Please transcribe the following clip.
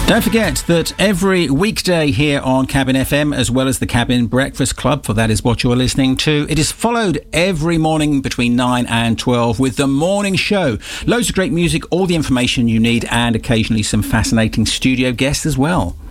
Don't forget that every weekday here on Cabin FM, as well as the Cabin Breakfast Club, for that is what you're listening to, it is followed every morning between 9 and 12 with the morning show. Loads of great music, all the information you need, and occasionally some fascinating studio guests as well.